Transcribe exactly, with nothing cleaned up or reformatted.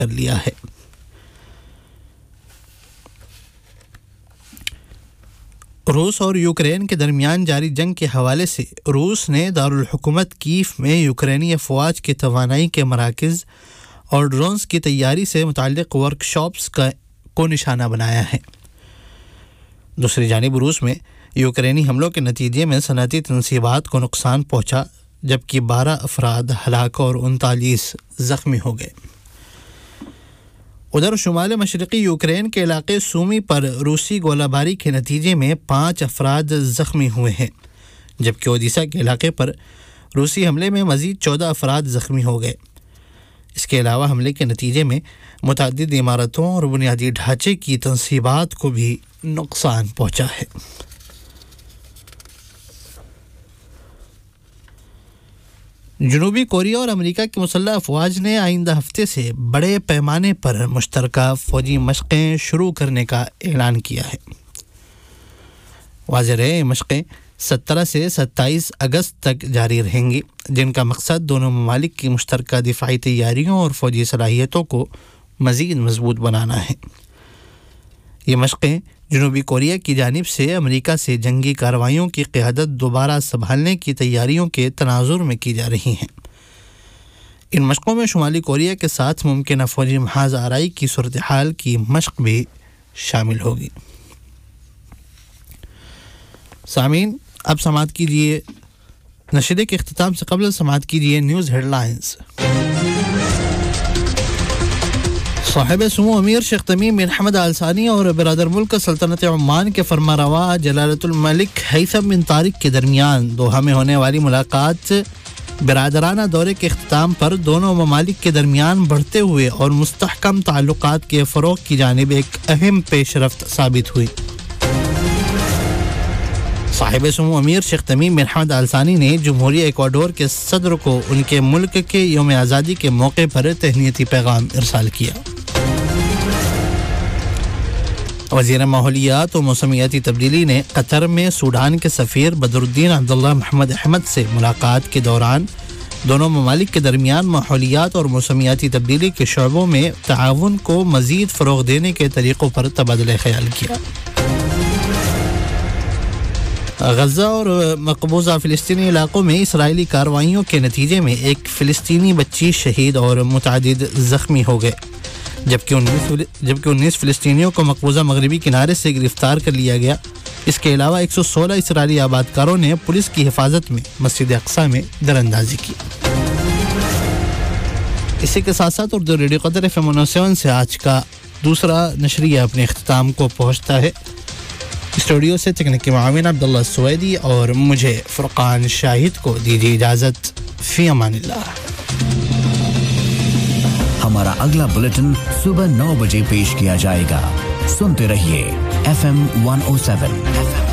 कर लिया है। रूस और यूक्रेन के दरमियान जारी जंग के हवाले से रूस ने दारुल हुकूमत कीव में यूक्रेनी अफवाज के तवानाई के मराकज़ और ड्रोन्स की तैयारी से मुताल्लिक़ वर्कशॉप्स का को निशाना बनाया है। दूसरी जानिब रूस में यूक्रेनी हमलों के नतीजे में सनअती तंसीबात को नुकसान पहुंचा, जबकि बारह अफराद हलाक और उनतालीस ज़ख्मी हो गए। उधर शुमाल मशरक़ी यूक्रेन के इलाके सूमी पर रूसी गोलाबारी के नतीजे में पाँच अफराद ज़ख्मी हुए हैं, जबकि ओडिशा के इलाके पर रूसी हमले में मज़ीद चौदह अफराद ज़ख्मी हो गए। इसके अलावा हमले के नतीजे में मुतअद्दिद इमारतों और बुनियादी ढांचे की तंसीबात को भी नुकसान पहुँचा है। जनूबी कोरिया और अमेरिका की मुसल्लह अफवाज ने आइंदा हफ्ते से बड़े पैमाने पर मुश्तरका फ़ौजी मशक़ें शुरू करने का ऐलान किया है। वाज़ेह है, मशक़ें सत्रह से सत्ताईस अगस्त तक जारी रहेंगी, जिनका मकसद दोनों ममालिक की मुश्तरका दिफ़ाई तैयारियों और फ़ौजी सलाहियतों को मज़ीद मजबूत बनाना है। ये मशक़ें जनूबी कोरिया की जानिब से अमेरिका से जंगी कार्रवाइयों की क़यादत दोबारा संभालने की तैयारियों के तनाजुर में की जा रही हैं। इन मशक़ों में शुमाली कोरिया के साथ मुमकिन फ़ौजी महाज़ आराई की सूरत हाल की मशक़ भी शामिल होगी। सामीन, अब समाअत कीजिए नशरे के इख्तिताम से कबल समाअत कीजिए न्यूज़ हेडलाइंस। साहिब सुमो अमीर शेख तमीम बिन हमद आल सानी और बिरादर मुल्क सल्तनत ओमान के फरमारवा जलालतुल मलिक हैथम बिन तारिक के दरमियान दोहा में होने वाली मुलाकात बिरादराना दौरे के इख्तिताम पर दोनों ममालिक के दरमियान बढ़ते हुए और मुस्तहकम ताल्लुकात के फ़रोग़ की जानिब एक अहम पेशरफ्त साबित हुई। साहिब सुमो अमीर शेख तमीम बिन हमद आल सानी ने जमहूरिया इक्वाडोर के सदर को उनके मुल्क के यौम आज़ादी के मौके पर तहनीती पैगाम इरसाल किया। वज़ीर माहौलियात और मौसमियाती तब्दीली ने कतर में सूडान के सफ़ीर बदरुद्दीन अब्दुल्ला मोहम्मद अहमद से मुलाकात के दौरान दोनों ममालिक के दरमियान माहौलियात और मौसमियाती तब्दीली के शोबों में ताउन को मज़ीद फ़रोग़ देने के तरीक़ों पर तबादला ख़याल किया। गज़ा और मक़बूज़ा फ़िलिस्तीनी इलाक़ों में इसराइली कार्रवाइयों के नतीजे में एक फ़िलिस्तीनी बच्ची शहीद और मुतअद्दिद ज़ख्मी हो गए, जबकि उन्नीस जबकि उन्नीस फ़िलिस्तीनियों को मक़बूज़ा मगरबी किनारे से गिरफ़्तार कर लिया गया। इसके अलावा एक सौ सोलह इसराइली आबादकारों ने पुलिस की हिफाजत में मस्जिद अक़सा में दरअंदाज़ी की। इसी के साथ साथ Urdu radio क़तर F M seven से आज का दूसरा नशरिया अपने इख्तिताम को पहुँचता है। स्टूडियो से तकनीकी मुआविन अब्दुल्ला सुवैदी और मुझे फ़ुरक़ान शाहिद को दीजिए इजाज़त। फ़ी अमानिल्लाह। हमारा अगला बुलेटिन सुबह नौ बजे पेश किया जाएगा। सुनते रहिए F M one O seven.